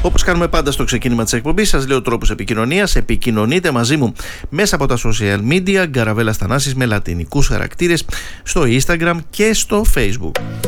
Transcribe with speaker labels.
Speaker 1: Όπως κάνουμε πάντα στο ξεκίνημα της εκπομπής, σας λέω τρόπους επικοινωνίας. Επικοινωνείτε μαζί μου μέσα από τα social media, Γκαραβέλας Θανάσης με λατινικούς χαρακτήρες, στο Instagram και στο Facebook.